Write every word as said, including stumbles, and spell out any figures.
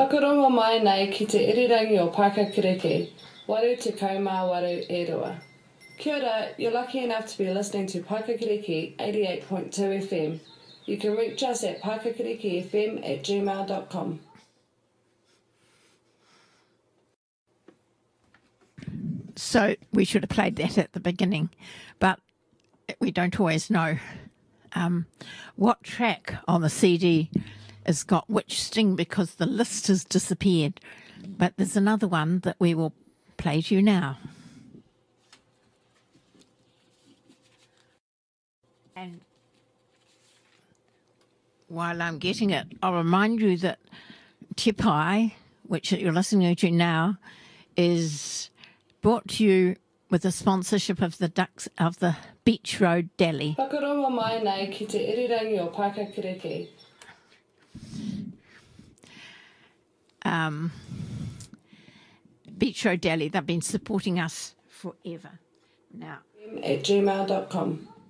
Whakarongo mai nei ki te irirangi o Pakakiriki, waru te kaumā waru e rua. Kia ora, you're lucky enough to be listening to Pakakiriki eighty-eight point two F M. You can reach us at pakakirikifm at gmail dot com. So we should have played that at the beginning, but we don't always know um, what track on the C D has got which sting because the list has disappeared. But there's another one that we will play to you now. And while I'm getting it, I'll remind you that Te Pai, which you're listening to now, is brought to you with the sponsorship of the Ducks of the Beach Road Deli. Whakarongo mai nei ki te irirangi o Pakakiriki. Um, Beach Road Deli, they've been supporting us forever. Now, at gmail dot com.